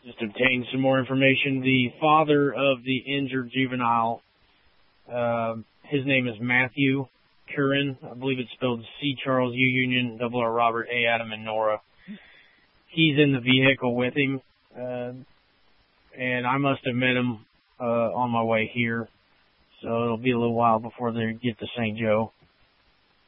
just obtained some more information. The father of the injured juvenile, his name is Matthew Curran. I believe it's spelled C. Charles U. Union, double R Robert, A. Adam, and Nora. He's in the vehicle with him, and I must have met him on my way here. So it'll be a little while before they get to St. Joe.